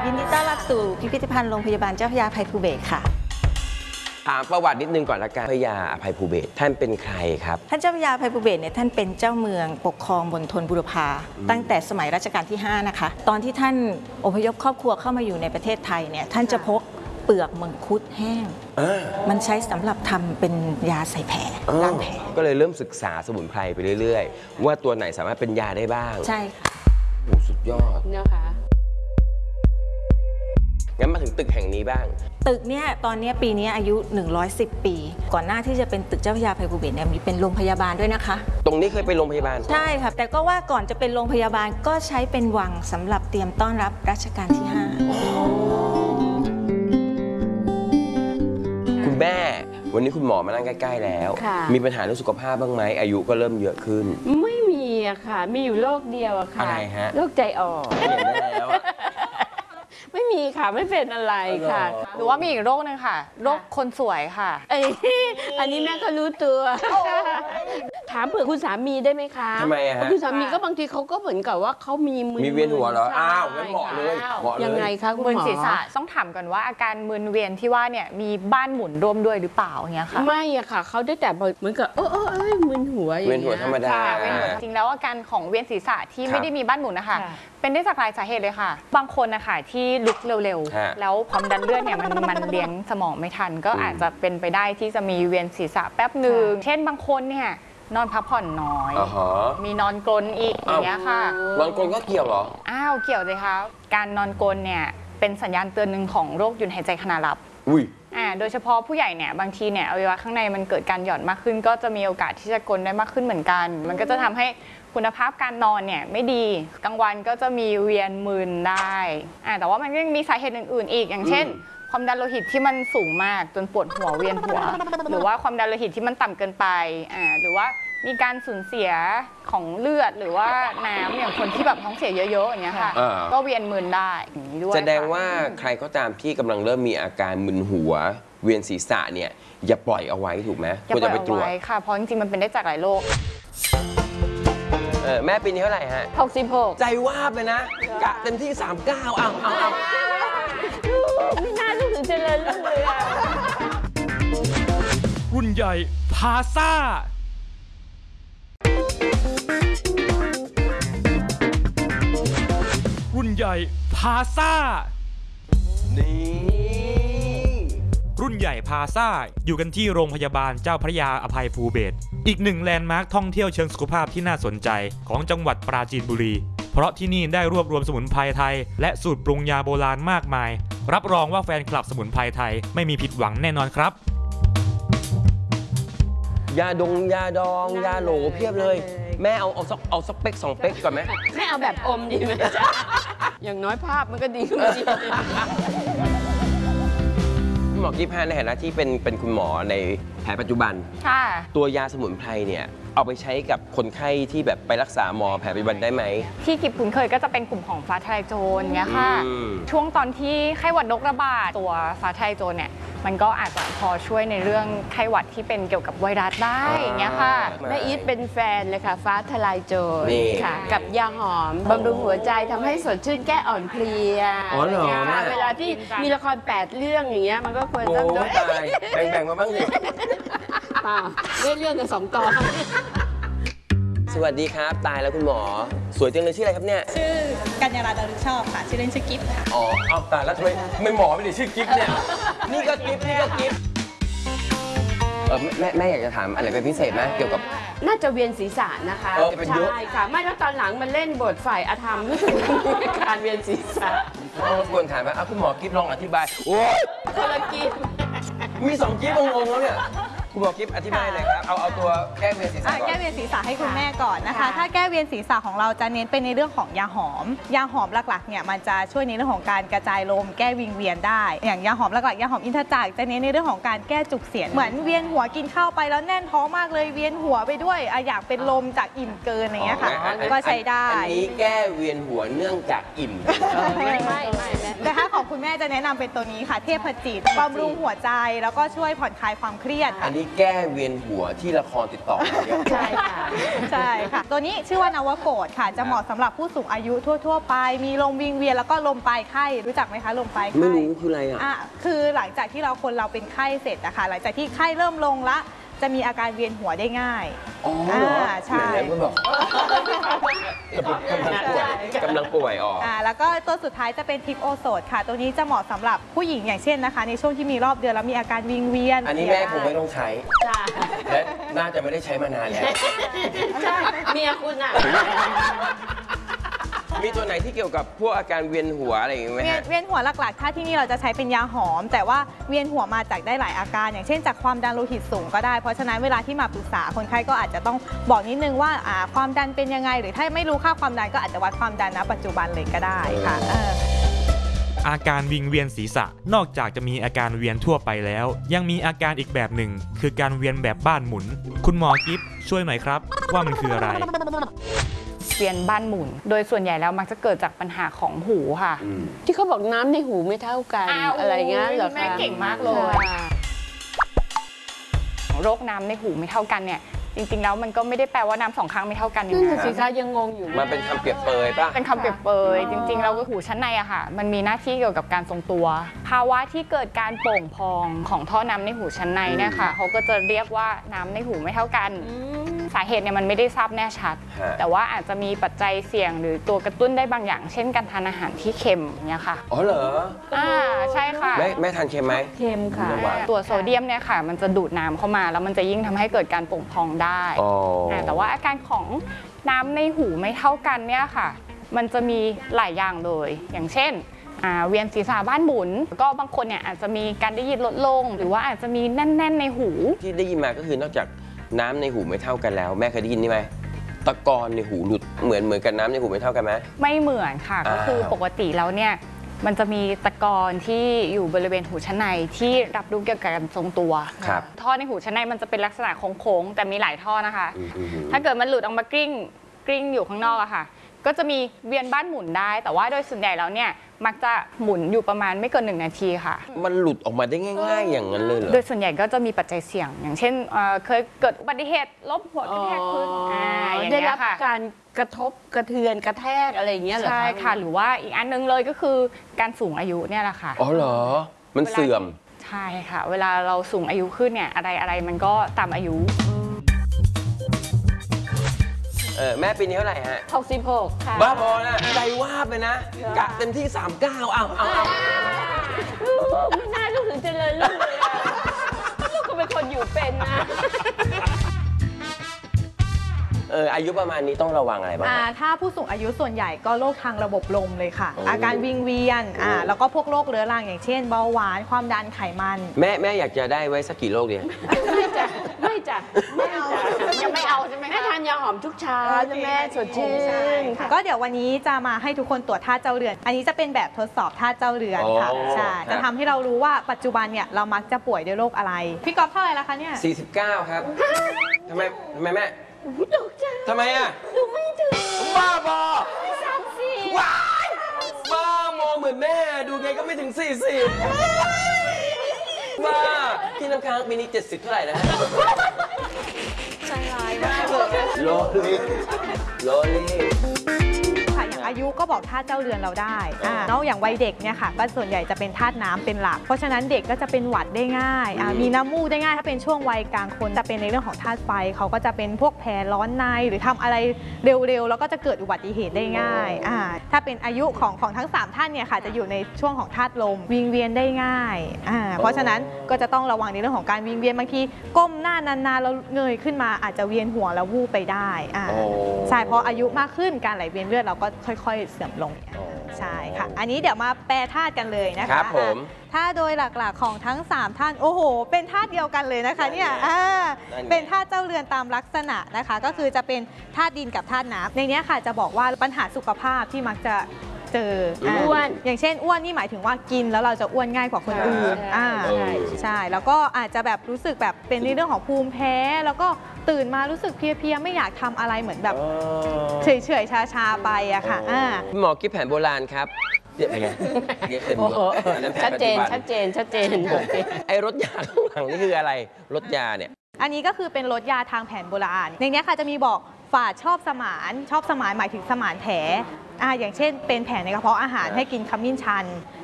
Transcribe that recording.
ยินดีต้อนรับสู่พิพิธภัณฑ์โรงพยาบาลเจ้าพระยาอภัยภูเบศรค่ะถามประวัตินิดนึงก่อนละกันพระยาอภัยภูเบศรท่านเป็นใครครับท่านเจ้าพระยาอภัยภูเบศรเนี่ยท่านเป็นเจ้าเมืองปกครองมณฑลบุรพาตั้งแต่สมัยรัชกาลที่5นะคะตอนที่ท่านอพยพครอบครัวเข้ามาอยู่ในประเทศไทยเนี่ยท่านจะพกเปลือกมังคุดแห้งมันใช้สำหรับทำเป็นยาใส่แผลล้างแผลก็เลยเริ่มศึกษาสมุนไพรไปเรื่อยๆว่าตัวไหนสามารถเป็นยาได้บ้างใช่ค่ะโอ้สุดยอดนะคะงั้นมาถึงตึกแห่งนี้บ้างตึกเนี่ยตอนนี้ปีนี้อายุ110 ปีก่อนหน้าที่จะเป็นตึกเจ้าพระยาอภัยภูเบศรเนี่ยมีเป็นโรงพยาบาลด้วยนะคะตรงนี้เคยเป็นโรงพยาบาลใช่ค่ะแต่ก็ว่าก่อนจะเป็นโรงพยาบาลก็ใช้เป็นวังสำหรับเตรียมต้อนรับรัชกาลที่5 คุณแม่วันนี้คุณหมอมานั่งใกล้ๆแล้วมีปัญหาเรื่องสุขภาพบ้างไหมอายุก็เริ่มเยอะขึ้นไม่มีอะค่ะมีอยู่โรคเดียวอะค่ะอะไรฮะโรคใจอ่อนไม่มีค่ะไม่เป็นอะไรค่ะหนูว่ามีอีกโรคนึงค่ะโรคคนสวยค่ะอันนี้แม่ก็รู้ตัวถามเผื่อคุณสามีได้ไหมคะทำไมฮะคุณสามีก็บางทีเขาก็เหมือนกับว่าเขามีมือมีเวียนหัวเหรออ้าวงั้นเหมาะเลยยังไงคะคุณหมอมึนศีรษะต้องถามก่อนว่าอาการมึนเวียนที่ว่าเนี่ยมีบ้านหมุนร่วมด้วยหรือเปล่าเงี้ยค่ะไม่อะค่ะเขาได้แต่เหมือนกับมึนหัวอย่างเงี้ยเวียนหัวธรรมดาจริงแล้วอาการของเวียนศีรษะที่ไม่ได้มีบ้านหมุนนะคะเป็นได้จากหลายสาเหตุเลยค่ะบางคนนะคะที่ลุกเร็วๆแล้วความดันเลือดเนี่ยมันเลี้ยงสมองไม่ทันก็อาจจะเป็นไปได้ที่จะมีเวียนศีรษะแป๊บหนึ่งเช่นบางคนเนี่ยนอนพักผ่อนน้อยมีนอนกรนอีกอย่างเงี้ยค่ะนอนกรนก็เกี่ยวเหรอเกี่ยวเลยค่ะการนอนกรนเนี่ยเป็นสัญญาณเตือนหนึ่งของโรคหยุดหายใจขณะหลับโดยเฉพาะผู้ใหญ่เนี่ยบางทีเนี่ยอวัยวะข้างในมันเกิดการหย่อนมากขึ้นก็จะมีโอกาสที่จะกรนได้มากขึ้นเหมือนกันมันก็จะทำให้คุณภาพการนอนเนี่ยไม่ดีกลางวันก็จะมีเวียนมึนได้แต่ว่ามันก็ยังมีสาเหตุอื่นๆอีกอย่างเช่นความดันโลหิตที่มันสูงมากจนปวดหัวเวียนหัวหรือว่าความดันโลหิตที่มันต่ำเกินไปหรือว่ามีการสูญเสียของเลือดหรือว่าน้ำอย่างคนที่แบบท้องเสียเยอะๆอย่างเงี้ยค่ะก็เวียนมึนได้ด้วยแสดงว่าใครก็ตามที่กำลังเริ่มมีอาการมึนหัวเวียนศีรษะเนี่ยอย่าปล่อยเอาไว้ถูกไหมควรจะไปตรวจค่ะเพราะจริงๆมันเป็นได้จากหลายโรคแม่ปีนี้เท่าไหร่ฮะ 66 ใจวาบเลยนะกะเต็มที่39เอาไม่น่าจะถึงเจริญรุ่งเรืองรุ่นใหญ่พาซ่ารุ่นใหญ่พาซ่ารุ่นใหญ่พาซ่าอยู่กันที่โรงพยาบาลเจ้าพระยาอภัยภูเบศรอีกหนึ่งแลนด์มาร์คท่องเที่ยวเชิงสุขภาพที่น่าสนใจของจังหวัดปราจีนบุรีเพราะที่นี่ได้รวบรวมสมุนไพรไทยและสูตรปรุงยาโบราณมากมายรับรองว่าแฟนคลับสมุนไพรไทยไม่มีผิดหวังแน่นอนครับยาดองยาโหลเพียบเลยแม่เอาสักเป๊ก2 เป๊กก่อนไหมไม่เอาแบบอมดีไหมอย่างน้อยภาพมันก็ดีขึ้นมาดีคุณหมอกิ๊ฟในฐานะที่เป็นคุณหมอในแผนปัจจุบันตัวยาสมุนไพรเนี่ยเอาไปใช้กับคนไข้ที่แบบไปรักษาหมอแผนปัจจุบันได้ไหมที่กิ๊บคุ้นเคยก็จะเป็นกลุ่มของฟ้าทะลายโจรเงี้ยค่ะช่วงตอนที่ไข้หวัดนกระบาดตัวฟ้าทะลายโจรเนี่ยมันก็อาจจะพอช่วยในเรื่องไข้หวัดที่เป็นเกี่ยวกับไวรัสได้อย่างเงี้ยค่ะแม่อีทเป็นแฟนเลยค่ะฟ้าทะลายโจรค่ะกับยาหอมบำรุงหัวใจทำให้สดชื่นแก้อ่อนเพลียเวลาที่มีละคร8 เรื่องอย่างเงี้ยมันก็ควรต้องด้วยแบ่งมาบ้างสิเรื่องกัน2 ตอนสวัสดีครับตายแล้วคุณหมอสวยจังเลยชื่ออะไรครับเนี่ยชื่อกัญญาราดารุชอบค่ะชื่อเล่นชื่อกิฟต์ค่ะเอาตายแล้วทำไมหมอไม่ได้ชื่อกิฟต์เนี่ยนี่ก็กิฟต์แม่อยากจะถามอะไรเป็นพิเศษไหมเกี่ยวกับน่าจะเวียนศีรษะนะคะใช่ค่ะไม่แล้วตอนหลังมันเล่นบทฝ่ายอธรรมรู้สึกมีการเวียนศีรษะควรถามว่าคุณหมอกิฟต์ลองอธิบายโอ้ยคนละกิฟต์มี2 กิฟต์งงแล้วเนี่ยคุณหมอกิ๊บอธิบายเลยครับเอาตัวแก้เวียนศีรษะก่อนแก้เวียนศีรษะให้คุณแม่ก่อนนะคะถ้าแก้เวียนศีรษะของเราจะเน้นเป็นในเรื่องของยาหอมหลักๆเนี่ยมันจะช่วยในเรื่องของการกระจายลมแก้วิงเวียนได้อย่างยาหอมหลักๆยาหอมอินทจักรจะเน้นในเรื่องของการแก้จุกเสียดเหมือนเวียนหัวกินข้าวไปแล้วแน่นท้องมากเลยเวียนหัวไปด้วยอยากเป็นลมจากอิ่มเกินอย่างเงี้ยค่ะก็ใช้ได้อันนี้แก้เวียนหัวเนื่องจากอิ่มแต่ถ้าของคุณแม่จะแนะนำเป็นตัวนี้ค่ะเทพจิตบำรุงหัวใจแล้วก็ช่วยผ่อนคลายความเครียดอันนี้แก้เวียนหัวที่ละครติดต่อมาเนี่ยใช่ค่ะใช่ค่ะ ตัวนี้ชื่อว่านวโกฏค่ะ จะเหมาะสำหรับผู้สูงอายุทั่ว ๆ ไป มีลมวิงเวียนแล้วก็ลมปลายไข้รู้จักไหมคะลมปลายไข้ไม่รู้คืออะไรอ่ะคือหลังจากที่คนเราเป็นไข้เสร็จนะคะหลังจากที่ไข้เริ่มลงละจะมีอาการเวียนหัวได้ง่ายอ๋อเหรอใช่ไหนๆมันบอกกำลังป่วยออกแล้วก็ตัวสุดท้ายจะเป็นทิปโอโซดค่ะ ตัวนี้จะเหมาะสำหรับผู้หญิงอย่างเช่นนะคะ ในช่วงที่มีรอบเดือนแล้วมีอาการวิงเวียนอันนี้แม่คงไม่ต้องใช้จ้าและน่าจะไม่ได้ใช้มานานแล้วใช่เมียคุณอ่ะมีตัวไหนที่เกี่ยวกับพวกอาการเวียนหัวอะไรอย่างงี้ไหมฮะเวียนหัวหลักๆ ถ้าที่นี่เราจะใช้เป็นยาหอม แต่ว่าเวียนหัวมาจากได้หลายอาการ อย่างเช่นจากความดันโลหิตสูงก็ได้ เพราะฉะนั้นเวลาที่มาปรึกษาคนไข้ก็อาจจะต้องบอกนิดนึงว่าความดันเป็นยังไง หรือถ้าไม่รู้ค่าความดันก็อาจจะวัดความดันณปัจจุบันเลยก็ได้ค่ะอาการวิงเวียนศีรษะนอกจากจะมีอาการเวียนทั่วไปแล้ว ยังมีอาการอีกแบบหนึ่งคือการเวียนแบบบ้านหมุน คุณหมอกิฟต์ช่วยหน่อยครับว่ามันคืออะไรเวียนบ้านหมุน โดยส่วนใหญ่แล้วมักจะเกิดจากปัญหาของหูค่ะที่เขาบอกน้ำในหูไม่เท่ากันอะไรเงี้ยเหรอคะแม่เก่งมากเลย โรคน้ำในหูไม่เท่ากันเนี่ย จริงๆแล้วมันก็ไม่ได้แปลว่าน้ำสองข้างไม่เท่ากันอยู่นั่นนะน่ะสิคะยังงงอยู่มันเป็นคำเปรียบเปยป่ะเป็นคำเปรียบเปยจริงๆแล้วหูชั้นในอะค่ะ มันมีหน้าที่เกี่ยวกับการทรงตัว ภาวะที่เกิดการโป่งพองของท่อน้ำในหูชั้นในเนี่ยค่ะเขาก็จะเรียกว่าน้ำในหูไม่เท่ากันสาเหตุเนี่ยมันไม่ได้ทราบแน่ชัด แต่ว่าอาจจะมีปัจจัยเสี่ยงหรือตัวกระตุ้นได้บางอย่าง เช่นการทานอาหารที่เค็มเนี่ยค่ะอ๋อเหรอใช่ค่ะแม่ทานเค็มไหมเค็มค่ะตัวโซเดียมเนี่ยค่ะ มันจะดูดน้ำเข้ามาแล้วมันจะยิ่งทำให้เกิดการโป่งพองได้ แต่ว่าอาการของน้ำในหูไม่เท่ากันเนี่ยค่ะ มันจะมีหลายอย่างเลย อย่างเช่นเวียนศีรษะบ้านหมุน ก็บางคนเนี่ยอาจจะมีการได้ยินลดลง หรือว่าอาจจะมีแน่นๆในหูที่ได้ยินมาก็คือนอกจากน้ำในหูไม่เท่ากันแล้ว แม่เคยได้ยินนี่ไหมตะกอนในหูหลุดเหมือนกันน้ำในหูไม่เท่ากันไหมไม่เหมือนค่ะ ก็คือปกติแล้วเนี่ยมันจะมีตะกอนที่อยู่บริเวณหูชั้นในที่รับรู้เกี่ยวกับการทรงตัวครับท่อในหูชั้นในมันจะเป็นลักษณะโค้งๆแต่มีหลายท่อนะคะ ถ้าเกิดมันหลุดออกมากลิ้งอยู่ข้างนอกอะค่ะ ก็จะมีเวียนบ้านหมุนได้ แต่ว่าโดยส่วนใหญ่แล้วเนี่ยมักจะหมุนอยู่ประมาณไม่เกิน1 นาทีค่ะมันหลุดออกมาได้ง่ายๆอย่างนั้นเลยเหรอโดยส่วนใหญ่ก็จะมีปัจจัยเสี่ยง อย่างเช่นเคยเกิดอุบัติเหตุล้มหัวกระแทกพื้นอย่างได้เงี้รัยบค่ะการกระทบกระเทือนกระแทกอะไรอย่างเงี้ยเหรอใช่ค่ะ หรือว่าอีกอันนึงเลยก็คือการสูงอายุเนี่ยแหละค่ะอ๋อเหรอ มันเสื่อมใช่ค่ะ เวลาเราสูงอายุขึ้นเนี่ยอะไรมันก็ตามอายุแม่ปีนี้เท่าไหร่ฮะ 66 ค่ะบ้าบอนะใจวาบเลยนะกะเต็มที่ 39เอาไม่น่าลูกถึงเจริญลูกเลยอะลูกก็เป็นคนอยู่เป็นนะอายุประมาณนี้ต้องระวังอะไรบ้างฮะถ้าผู้สูงอายุส่วนใหญ่ก็โรคทางระบบลมเลยค่ะ อาการวิงเวียนแล้วก็พวกโรคเรื้อรังอย่างเช่นเบาหวานความดันไขมันแม่อยากจะได้ไว้สักกี่โรคดีไม่จ้ะยังไม่เอาใช่ไหมแม่ทานยาหอมทุกเช้านะแม่สดชื่นค่ะก็เดี๋ยววันนี้จะมาให้ทุกคนตรวจธาตุเจ้าเรือน อันนี้จะเป็นแบบทดสอบธาตุเจ้าเรือนค่ะอ๋อใช่ครับจะทำให้เรารู้ว่าปัจจุบันเนี่ยเรามักจะป่วยด้วยโรคอะไร พี่ก๊อฟเท่าไหร่แล้วคะเนี่ย 49 ครับ ทำไมแม่ตกใจทำไมอ่ะดูไม่ถึงบ้าบอ 34 ว้ายบ้ามองเหมือนแม่ ดูไงก็ไม่ถึง 40บ้าพี่น้ำค้างปีนี้ 70 เท่าไหร่นะใจร้ายมากเลยโลลี่ค่ะอย่างอายุก็บอกธาตุเจ้าเรือนเราได้นอกอย่างวัยเด็กเนี่ยค่ะก็ส่วนใหญ่จะเป็นธาตุน้ำเป็นหลัก เพราะฉะนั้นเด็กก็จะเป็นหวัดได้ง่ายมีน้ำมูกได้ง่ายถ้าเป็นช่วงวัยกลางคนจะเป็นในเรื่องของธาตุไฟเขาก็จะเป็นพวกแผลร้อนในหรือทำอะไรเร็วๆแล้วก็จะเกิดอุบัติเหตุได้ง่ายถ้าเป็นอายุของทั้ง3ท่านเนี่ยค่ะจะอยู่ในช่วงของธาตุลมวิงเวียนได้ง่ายเพราะฉะนั้นก็จะต้องระวังในเรื่องของการวิงเวียนบางทีก้มหน้านานๆแล้วเงยขึ้นมาอาจจะเวียนหัวแล้ววูบไปได้ใช่เพราะอายุมากขึ้นการไหลเวียนเลือดเราก็ค่อยๆเสื่อมลงใช่ค่ะอันนี้เดี๋ยวมาแปลธาตุกันเลยนะคะครับผมธาตุโดยหลักๆของทั้ง3ท่านโอ้โหเป็นธาตุเดียวกันเลยนะคะเนี่ยเป็นธาตุเจ้าเรือนตามลักษณะนะคะก็คือจะเป็นธาตุดินกับธาตุน้ำในนี้ค่ะจะบอกว่าปัญหาสุขภาพที่มักจะเจออ้วนอย่างเช่นอ้วนนี่หมายถึงว่ากินแล้วเราจะอ้วนง่ายกว่าคนอื่น ใช่แล้วก็อาจจะแบบรู้สึกแบบเป็นในเรื่องของภูมิแพ้แล้วก็ตื่นมารู้สึกเพลียๆไม่อยากทำอะไรเหมือนแบบเฉยๆชาๆไปอะค่ะหมอกิ๊บแผนโบราณครับเรียกอะไรไงเรียกเป็นโอ้โหอันนั้นแผชัดเจนปัจจุบัชัดเจนชัดเจนไอ้รถยาข้างหลังนี่คืออะไรรถยาเนี่ยอันนี้ก็คือเป็นรสยาทางแผนโบราณในนี้ค่ะจะมีบอกฝาดชอบสมานชอบสมานหมายถึงสมานแผลอย่างเช่นเป็นแผลในกระเพาะอาหารให้กินขมิ้นชัน